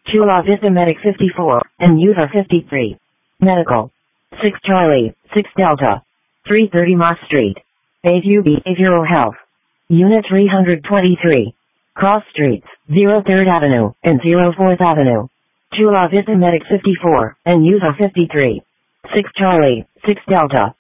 Chula Vista Medic 54, and Utah 53. Medical. 6 Charlie, 6 Delta. 330 Moss Street. Bayview Behavioral Health. Unit 323. Cross Streets, 03rd Avenue, and 04th Avenue. Chula Vista Medic 54, and Utah 53. 6 Charlie, 6 Delta.